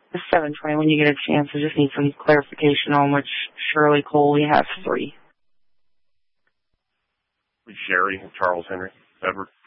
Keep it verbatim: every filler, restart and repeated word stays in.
seven twenty when you get a chance. I just need some clarification on which Shirley Cole we have three. Sherry and Charles Henry. Edward.